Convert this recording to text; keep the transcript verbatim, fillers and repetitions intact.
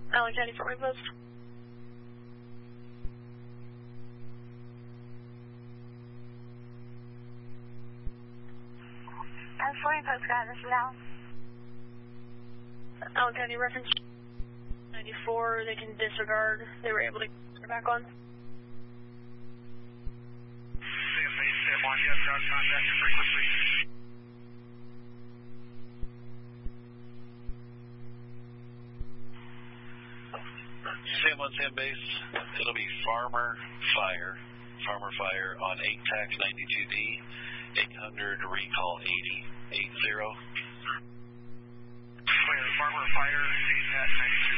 Allen County for my post. I'm forty post guy, this is Al. Allen County reference ninety-four, they can disregard. They were able to get back on. C F A Sam one, yes, got contact your frequency. Sam one, Sam base, it'll be Farmer Fire, Farmer Fire on eight tax ninety-two D, eight hundred recall eighty, eight zero. Clear, Farmer Fire, eight tax ninety-two